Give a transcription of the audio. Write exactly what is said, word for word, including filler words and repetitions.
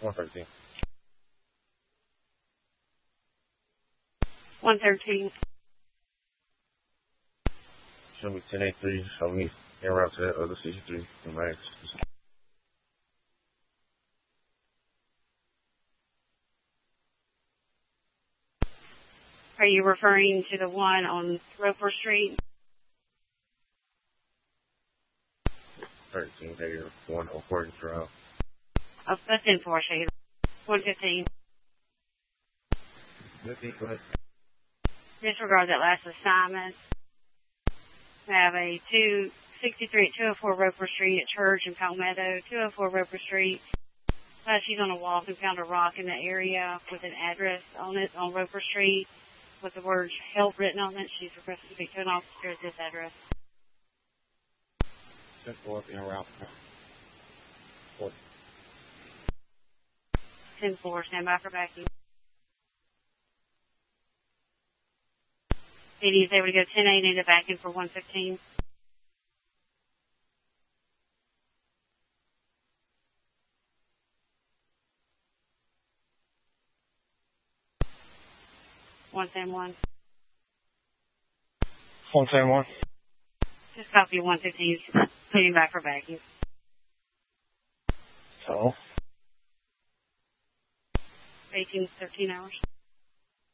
one thirteen. one thirteen. Show me ten eighty-three. Show me en route to that other sixty-three from Max. Are you referring to the one on Roper Street? thirteen, negative one, oh four Drive. Oh, that's in four, Shade. one fifteen. fifteen, go ahead. Disregard that last assignment. We have a two sixty-three at two oh four Roper Street at Church in Palmetto, two oh four Roper Street. Uh, she's on a walk and found a rock in the area with an address on it on Roper Street with the word help written on it. She's requested to speak to an officer at this address. ten four, en route. forty. ten four, stand by for backing. eighty is able to go ten eight into backing for one fifteen. one ten one. one ten one. Just copy one fifteen, putting back for backing. So? eighteen, thirteen hours.